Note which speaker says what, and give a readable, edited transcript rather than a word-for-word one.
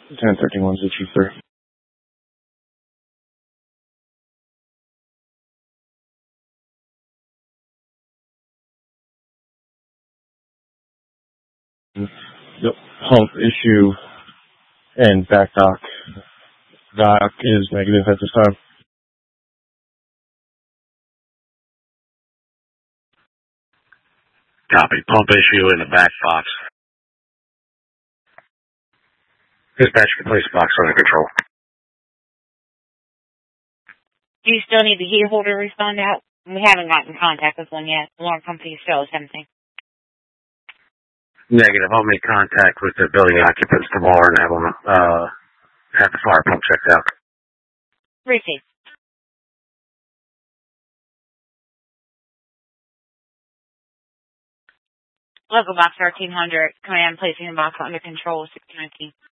Speaker 1: 1013-163. Yep. Pump issue and back dock. Dock is negative at this time.
Speaker 2: Copy. Pump issue in the back box. Dispatch, place box under control.
Speaker 3: Do you still need the key holder to respond out? We haven't gotten in contact with one yet. The alarm company still is something.
Speaker 2: Negative. I'll make contact with the building occupants tomorrow and have them have the fire pump checked out.
Speaker 3: Received. Local box 1300. Command placing the box under control 1619.